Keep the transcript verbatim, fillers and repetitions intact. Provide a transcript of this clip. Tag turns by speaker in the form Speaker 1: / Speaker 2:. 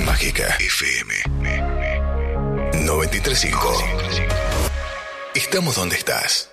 Speaker 1: Mágica F M noventa y tres punto cinco. Estamos donde estás.